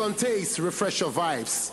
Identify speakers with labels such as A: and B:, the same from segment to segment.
A: on taste, refresh your vibes.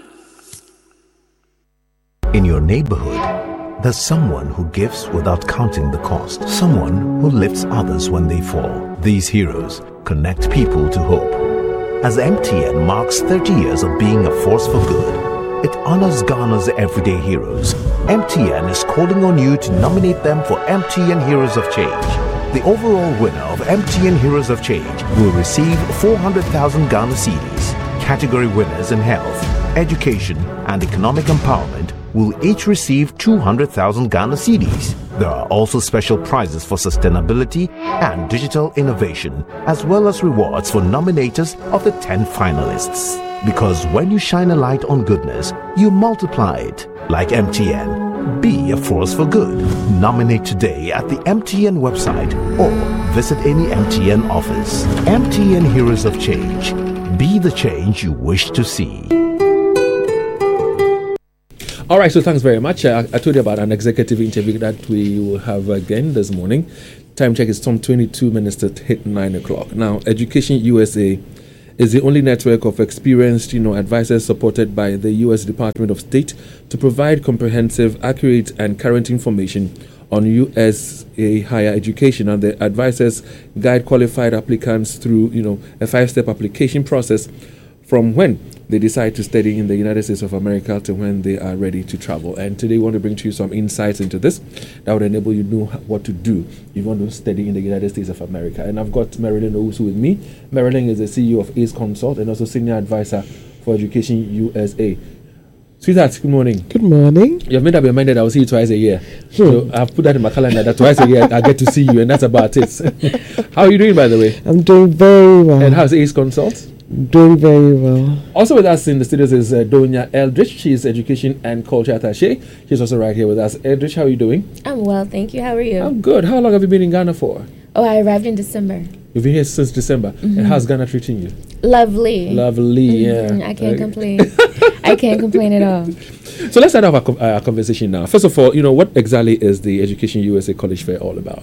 B: In your neighborhood, there's someone who gives without counting the cost. Someone who lifts others when they fall. These heroes connect people to hope. As MTN marks 30 years of being a force for good, it honors Ghana's everyday heroes. MTN is calling on you to nominate them for MTN Heroes of Change. The overall winner of MTN Heroes of Change will receive 400,000 Ghana cedis. Category winners in health, education, and economic empowerment will each receive 200,000 Ghana cedis. There are also special prizes for sustainability and digital innovation, as well as rewards for nominators of the 10 finalists. Because when you shine a light on goodness, you multiply it. Like MTN, be a force for good. Nominate today at the MTN website or visit any MTN office. MTN Heroes of Change. Be the change you wish to see.
C: All right, so thanks very much. I told you about an executive interview that we will have again this morning. Time check is some 22 minutes to hit 9 o'clock. Now, Education USA is the only network of experienced, advisors supported by the U.S. Department of State to provide comprehensive, accurate, and current information on USA higher education. And the advisors guide qualified applicants through, a 5-step application process from when they decide to study in the United States of America to when they are ready to travel. And today we want to bring to you some insights into this that would enable you to know what to do if you want to study in the United States of America. And I've got Marilyn Owusu with me. Marilyn is the CEO of ACE Consult and also Senior Advisor for Education USA. Sweetheart, good morning.
D: Good morning.
C: You've made up your mind that I will see you twice a year. So I've put that in my calendar that twice a year I get to see you, and that's about it. How are you doing, by the way?
D: I'm doing very well.
C: And how's ACE Consult?
D: Doing very well.
C: Also with us in the studios is Donya Eldridge. She is Education and Culture Attaché. She's also right here with us. Eldridge, how are you doing?
E: I'm well, thank you. How are you?
C: I'm good. How long have you been in Ghana for?
E: Oh, I arrived in December.
C: You've been here since December.
E: Mm-hmm.
C: And how's Ghana treating you?
E: Lovely.
C: Lovely, yeah.
E: I can't complain. I can't complain at all.
C: So let's start off our conversation now. First of all, what exactly is the Education USA College Fair all about?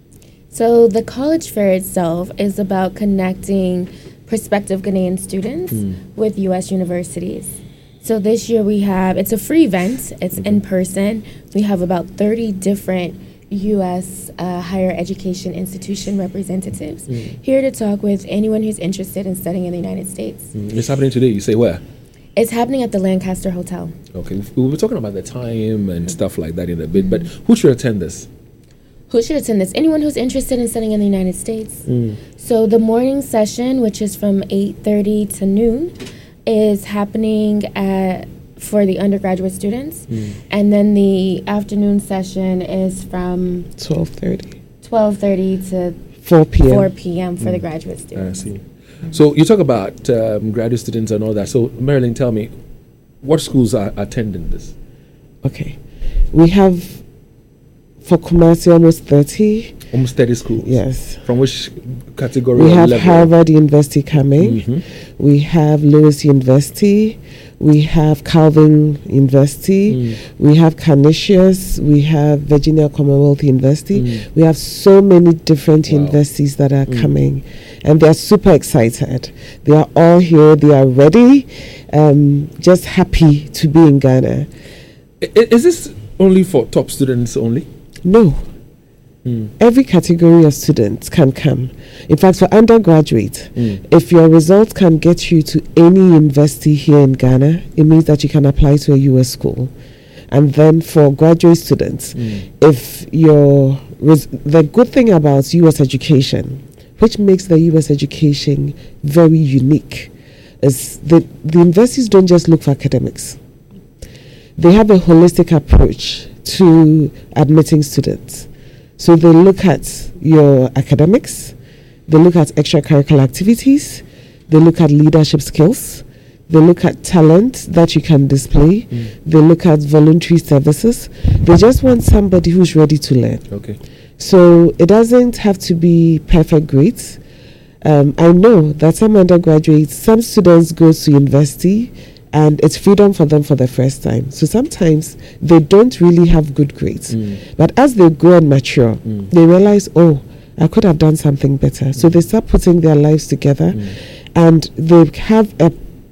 E: So the College Fair itself is about connecting prospective Ghanaian students with U.S. universities. So this year it's a free event. It's in person. We have about 30 different U.S. higher education institution representatives here to talk with anyone who's interested in studying in the United States.
C: It's happening today. You say where?
E: It's happening at the Lancaster Hotel.
C: Okay. We'll be talking about the time and stuff like that in a bit, but who should attend this?
E: Who should attend this? Anyone who's interested in studying in the United States. So the morning session, which is from 8:30 to noon, is happening for the undergraduate students. And then the afternoon session is from 12:30 to 4 p.m. For the graduate students.
C: I see. So you talk about graduate students and all that. So Marilyn, tell me, what schools are attending this?
D: Okay. We have for commercial almost 30.
C: Almost 30 schools?
D: Yes.
C: From which category?
D: We have
C: level?
D: Harvard University coming. We have Lewis University. We have Calvin University. We have Canisius. We have Virginia Commonwealth University. We have so many different universities that are coming. And they are super excited. They are all here. They are ready. Just happy to be in Ghana.
C: Is this only for top students only?
D: No. Every category of students can come. In fact, for undergraduate, if your results can get you to any university here in Ghana, it means that you can apply to a US school. And then for graduate students, if the good thing about US education, which makes the US education very unique, is the universities don't just look for academics. They have a holistic approach to admitting students. So they look at your academics, they look at extracurricular activities, they look at leadership skills, they look at talent that you can display, they look at voluntary services. They just want somebody who's ready to learn.
C: Okay.
D: So it doesn't have to be perfect grades. I know that some undergraduates, some students go to university and it's freedom for them for the first time. So sometimes they don't really have good grades. But as they grow and mature, they realize, I could have done something better. So they start putting their lives together and they have a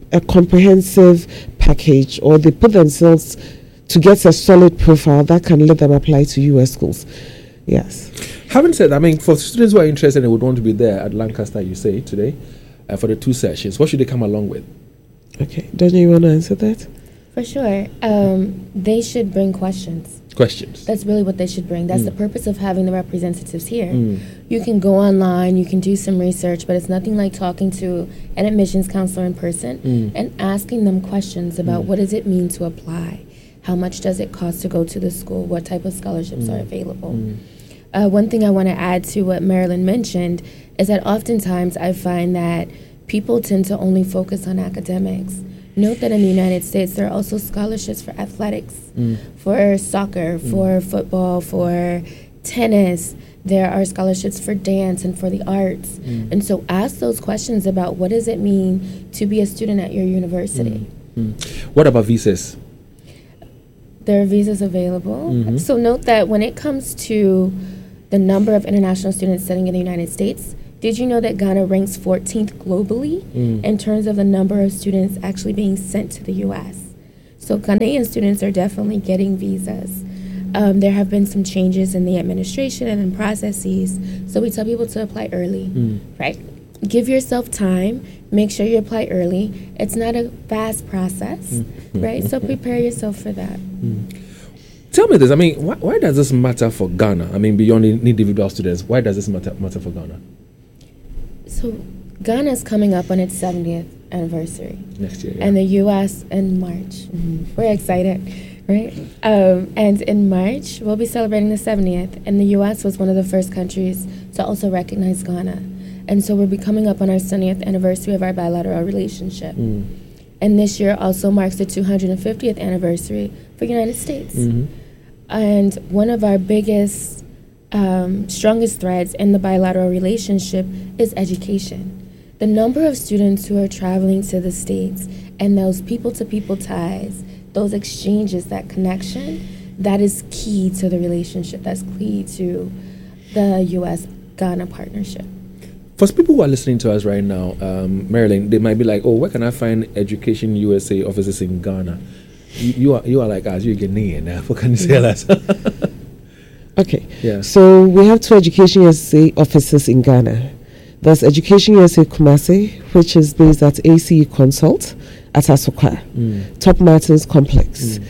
D: a comprehensive package, or they put themselves to get a solid profile that can let them apply to US schools. Yes.
C: Having said that, I mean, for students who are interested and would want to be there at Lancaster, you say, today, for the 2 sessions, what should they come along with?
D: Okay. Donya, you want to answer that?
E: For sure. They should bring questions.
C: Questions.
E: That's really what they should bring. That's the purpose of having the representatives here. You can go online, you can do some research, but it's nothing like talking to an admissions counselor in person and asking them questions about what does it mean to apply? How much does it cost to go to the school? What type of scholarships are available? One thing I want to add to what Marilyn mentioned is that oftentimes I find that people tend to only focus on academics. Note that in the United States, there are also scholarships for athletics, for soccer, for football, for tennis. There are scholarships for dance and for the arts. And so ask those questions about what does it mean to be a student at your university.
C: What about visas?
E: There are visas available. So note that when it comes to the number of international students studying in the United States, did you know that Ghana ranks 14th globally in terms of the number of students actually being sent to the U.S.? So Ghanaian students are definitely getting visas. There have been some changes in the administration and in processes, so we tell people to apply early, right? Give yourself time. Make sure you apply early. It's not a fast process, right? So prepare yourself for that.
C: Tell me this. I mean, why does this matter for Ghana? I mean, beyond individual students, why does this matter for Ghana?
E: So Ghana is coming up on its 70th anniversary.
C: Next year,
E: And the U.S. in March. We're excited, right? And in March, we'll be celebrating the 70th. And the U.S. was one of the first countries to also recognize Ghana. And so we'll be coming up on our 70th anniversary of our bilateral relationship. And this year also marks the 250th anniversary for the United States. And one of our biggest, strongest threads in the bilateral relationship is education. The number of students who are traveling to the States and those people-to-people ties, those exchanges, that connection, that is key to the relationship. That's key to the U.S.-Ghana partnership.
C: For people who are listening to us right now, Marilyn, they might be like, "Oh, where can I find Education USA offices in Ghana?" You are like us. You're Ghanaian. What can you say us?
D: Okay.
C: Yeah.
D: So we have 2 Education USA offices in Ghana. There's Education USA Kumasi, which is based at ACE Consult at Asokwa, Top Martins Complex,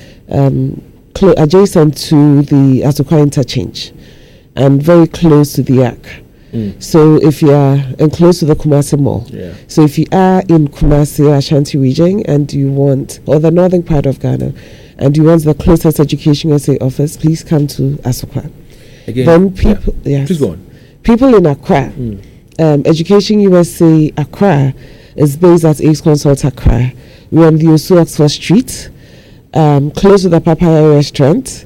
D: adjacent to the Asokwa Interchange, and very close to the ARC. So if you are close to the Kumasi Mall, so if you are in Kumasi, Ashanti region, and you want, or the northern part of Ghana, and you want the closest Education USA office, please come to Asokwa.
C: Again,
D: Then people, yes,
C: please go on.
D: People in Accra, Education USA Accra is based at ACE Consult Accra. We're on the Osu Oxford Street, close to the Papaya Restaurant,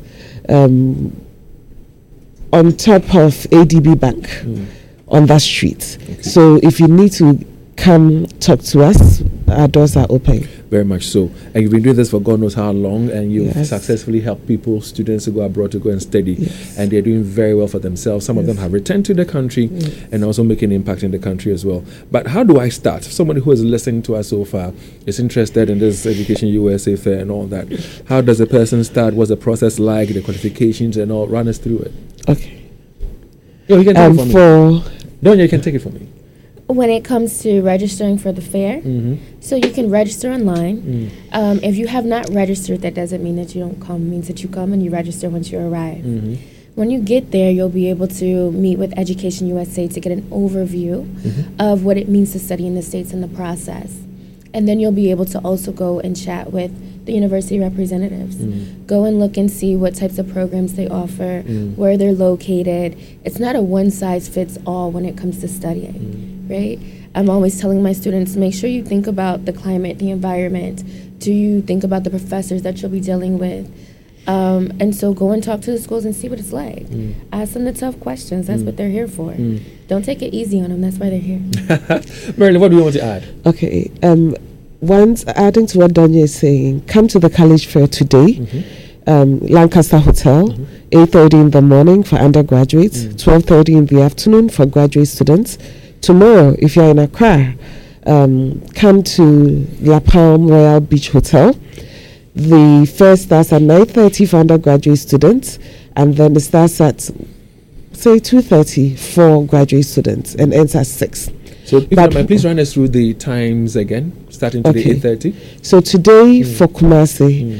D: on top of ADB Bank on that street. So if you need to come talk to us, our doors are open.
C: Very much so. And you've been doing this for God knows how long, and you've successfully helped people, students to go abroad to go and study, and they're doing very well for themselves. Some of them have returned to the country and also making an impact in the country as well. But how do I start? Somebody who is listening to us so far is interested in this Education USA fair and all that. How does a person start? What's the process like? The qualifications and all? Run us through it.
D: Okay.
C: Yo, you can take it from me. Donya, you can take it from me.
E: When it comes to registering for the fair, so you can register online. If you have not registered, that doesn't mean that you don't come. It means that you come and you register once you arrive. When you get there, you'll be able to meet with Education USA to get an overview of what it means to study in the States and the process. And then you'll be able to also go and chat with the university representatives. Go and look and see what types of programs they offer, where they're located. It's not a one-size-fits-all when it comes to studying, right? I'm always telling my students, make sure you think about the climate, the environment. Do you think about the professors that you'll be dealing with? And so go and talk to the schools and see what it's like. Ask them the tough questions. That's what they're here for. Don't take it easy on them. That's why they're here.
C: Marilyn, what do you want to add?
D: Okay. Once adding to what Donya is saying, come to the college fair today. Lancaster Hotel, 8:30 in the morning for undergraduates, 12:30 in the afternoon for graduate students. Tomorrow, if you're in Accra, come to La Palm Royal Beach Hotel. The fair starts at 9:30 for undergraduate students, and then it starts at, say, 2:30 for graduate students and ends at 6.
C: So if you might please run us through the times again, starting today 8:30.
D: So today for Kumasi,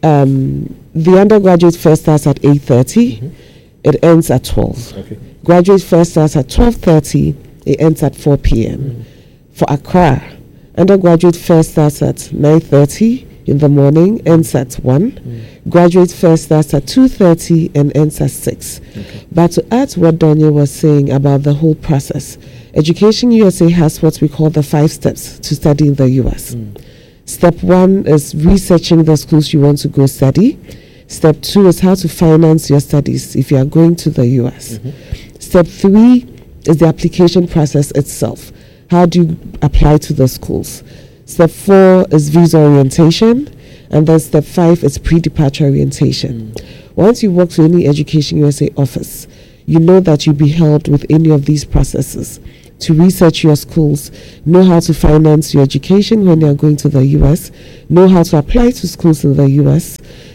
D: the undergraduate first starts at 8:30. It ends at 12.
C: Okay.
D: Graduate first starts at 12:30. It ends at 4 p.m. For Accra, undergraduate first starts at 9:30 in the morning, ends at 1. Graduate first starts at 2:30 and ends at 6.
C: Okay.
D: But to add to what Donya was saying about the whole process, Education USA has what we call the 5 steps to study in the US. Step 1 is researching the schools you want to go study. Step 2 is how to finance your studies if you are going to the US. Step 3 is the application process itself. How do you apply to the schools? Step 4 is visa orientation. And then step 5 is pre-departure orientation. Once you walk to any Education USA office, you know that you'll be helped with any of these processes to research your schools, know how to finance your education when you're going to the US, know how to apply to schools in the US,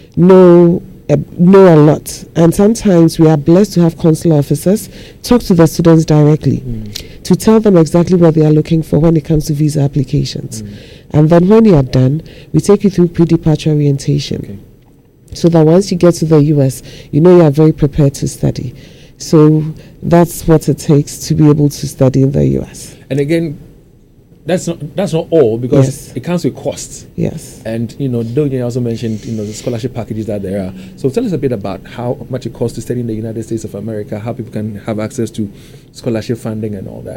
D: know a lot. And sometimes we are blessed to have consular officers talk to the students directly to tell them exactly what they are looking for when it comes to visa applications. And then when you are done, we take you through pre-departure orientation. So that once you get to the US, you know you are very prepared to study. So that's what it takes to be able to study in the US.
C: And again, that's not all, because it comes with costs.
D: Yes.
C: And Donya also mentioned the scholarship packages that there are. So tell us a bit about how much it costs to study in the United States of America, how people can have access to scholarship funding and all that.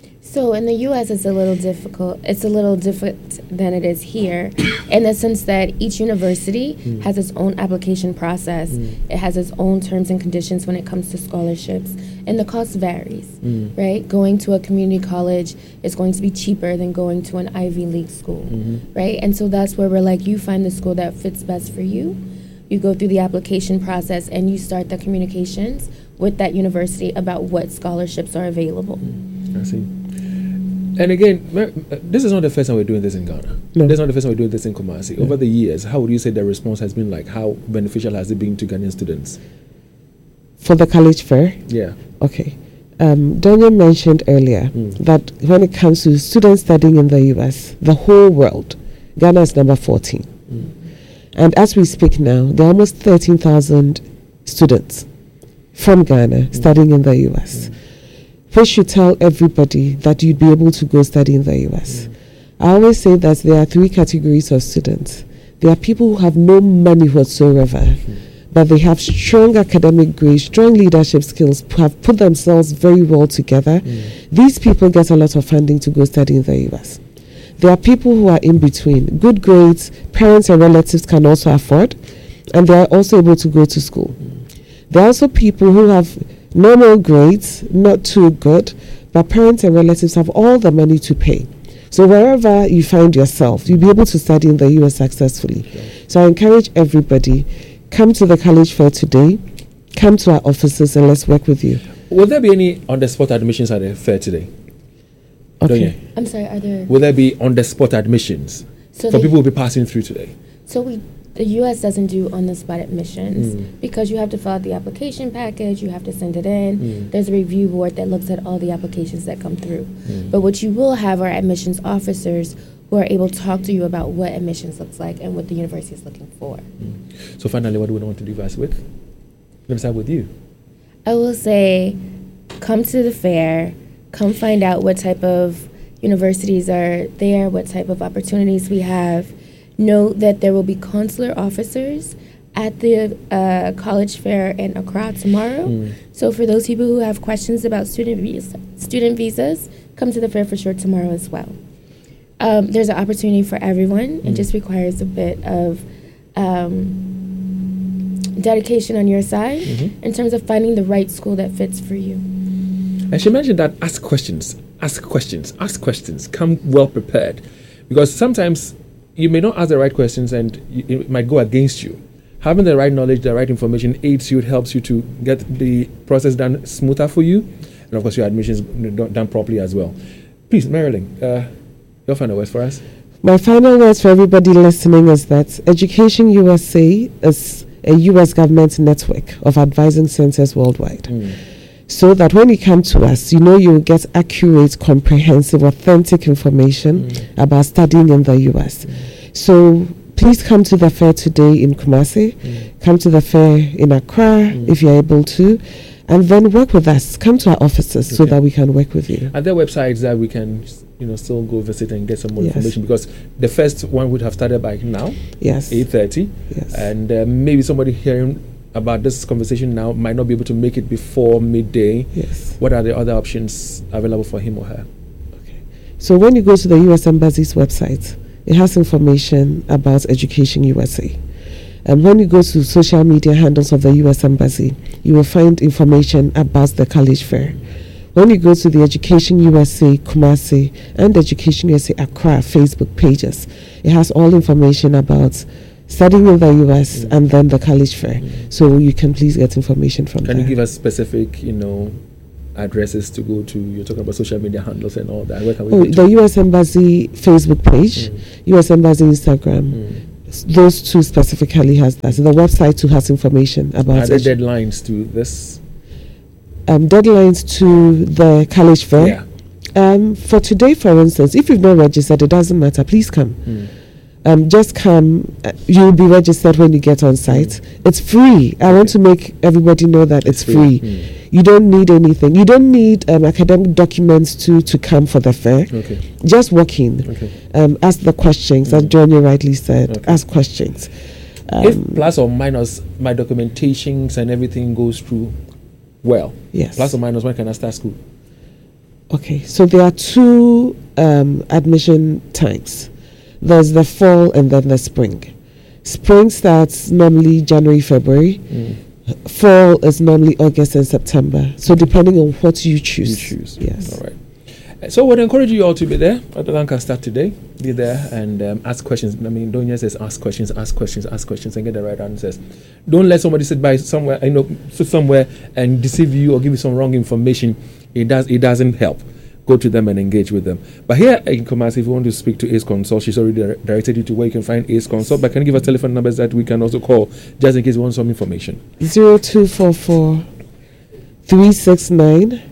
E: So in the U.S., it's a little difficult. It's a little different than it is here, in the sense that each university has its own application process. It has its own terms and conditions when it comes to scholarships, and the cost varies. Right, going to a community college is going to be cheaper than going to an Ivy League school. Right, and so that's where we're like, you find the school that fits best for you. You go through the application process and you start the communications with that university about what scholarships are available.
C: I see. And again, this is not the first time we're doing this in Ghana.
D: No.
C: This is not the first time we're doing this in Kumasi. Over the years, how would you say the response has been like? How beneficial has it been to Ghanaian students?
D: For the college fair?
C: Yeah.
D: Okay. Donya mentioned earlier that when it comes to students studying in the US, the whole world, Ghana is number 14. And as we speak now, there are almost 13,000 students from Ghana studying in the US. We should tell everybody that you'd be able to go study in the US. I always say that there are 3 categories of students. There are people who have no money whatsoever, but they have strong academic grades, strong leadership skills, have put themselves very well together. These people get a lot of funding to go study in the US. There are people who are in between. Good grades, parents and relatives can also afford, and they are also able to go to school. There are also people who have normal grades, not too good, but parents and relatives have all the money to pay. So wherever you find yourself, you'll be able to study in the US successfully. So I encourage everybody, come to the college fair today, come to our offices and let's work with you.
C: Will there be any on-the-spot admissions at the fair today?
D: Okay.
E: I'm sorry, are there...
C: Will there be on-the-spot admissions for people who will be passing through today?
E: So the U.S. doesn't do on-the-spot admissions because you have to fill out the application package, you have to send it in. There's a review board that looks at all the applications that come through. But what you will have are admissions officers who are able to talk to you about what admissions looks like and what the university is looking for.
C: So finally, what do we want to leave us with? Let me start with you.
E: I will say, come to the fair, come find out what type of universities are there, what type of opportunities we have. Know that there will be consular officers at the college fair in Accra tomorrow. So for those people who have questions about student visas, come to the fair for sure tomorrow as well. There's an opportunity for everyone. It just requires a bit of dedication on your side in terms of finding the right school that fits for you.
C: And she mentioned that ask questions, come well prepared. Because sometimes you may not ask the right questions and it might go against you. Having the right knowledge, the right information aids you, it helps you to get the process done smoother for you. And of course, your admissions done properly as well. Please, Marilyn, Your final words for us?
D: My final words for everybody listening is that Education USA is a U.S. government network of advising centers worldwide. So that when you come to us, you know you'll get accurate, comprehensive, authentic information about studying in the U.S. So please come to the fair today in Kumasi, come to the fair in Accra if you're able to, and then work with us. Come to our offices so that we can work with you.
C: Are there websites that we can still go visit and get some more information? Because the first one would have started by now, 8:30, and maybe somebody hearing about this conversation now might not be able to make it before midday. What are the other options available for him or her?
D: So when you go to the U.S. Embassy's website, it has information about Education USA. And when you go to social media handles of the U.S. Embassy, you will find information about the college fair. When you go to the Education USA Kumasi and Education USA Accra Facebook pages, it has all information about studying in the US and then the college fair. So you can please get information from there.
C: Can you give us specific, addresses to go to? You're talking about social media handles and all that. Where can we
D: the US Embassy Facebook page, US Embassy Instagram. Those two specifically has that. So the website too has information about
C: it. Are there deadlines to this?
D: Deadlines to the college fair. For today, for instance, if you've not registered, it doesn't matter. Please come. Just come. You'll be registered when you get on site. It's free. I want to make everybody know that it's free. You don't need anything. You don't need academic documents to come for the fair. Just walk in. Ask the questions, as Johnny rightly said. Ask questions.
C: If plus or minus my documentations and everything goes through well. Plus or minus, when can I start school?
D: Okay, so there are two admission times. There's the fall and then the spring. Spring starts normally January, February. Fall is normally August and September. So depending on what you choose. Yes.
C: All right. So I would encourage you all to be there. Adelan can start today. Be there and ask questions. I mean, Donya says ask questions, and get the right answers. Don't let somebody sit somewhere and deceive you or give you some wrong information. It doesn't help. Go to them and engage with them. But here in Kumasi, if you want to speak to Ace Consult, she's already directed you to where you can find Ace Consult. But can you give us telephone numbers that we can also call just in case you want some information?
D: 0244 369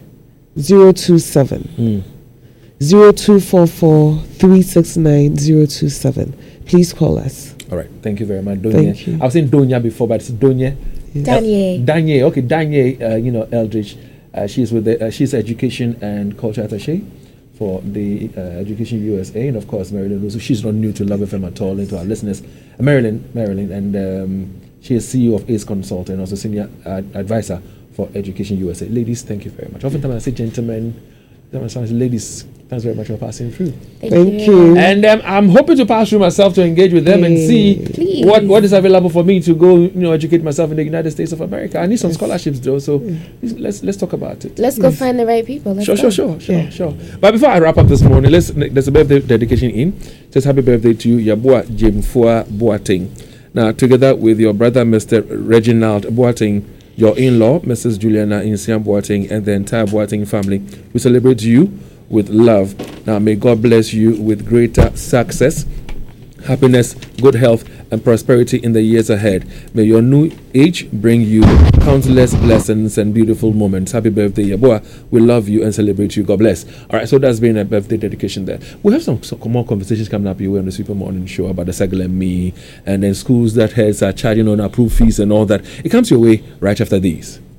D: 027. 0244 369 027. Please call us.
C: All right. Thank you very much, Donya.
D: Thank you.
C: I've seen Donya before, but it's Donya.
E: Danye.
C: Okay, Danye, Eldridge. She's with she's Education and Culture Attaché for the Education USA, and of course Marilyn Russo. She's not new to Love FM at all, and to our listeners, Marilyn, and she is CEO of Ace Consult and also senior advisor for Education USA. Ladies, thank you very much. Oftentimes I say gentlemen, ladies, thanks very much for passing through.
D: Thank you.
C: And I'm hoping to pass through myself to engage with them and see what is available for me to go, educate myself in the United States of America. I need some scholarships though, so let's talk about it.
E: Let's go find the right people.
C: Sure. But before I wrap up this morning, there's a birthday dedication in. Just happy birthday to you, Yabua Jemfua Boateng. Now, together with your brother, Mr. Reginald Boateng, your in-law, Mrs. Juliana Insian Boateng, and the entire Boateng family, we celebrate you with love. Now, may God bless you with greater success, happiness, good health, and prosperity in the years ahead. May your new age bring you countless blessings and beautiful moments. Happy birthday, Yabua. We love you and celebrate you. God bless. All right, so that's been a birthday dedication there. We have some more conversations coming up here on the Super Morning Show about the Segel and Me, and then schools that heads are charging on approved fees and all that. It comes your way right after these.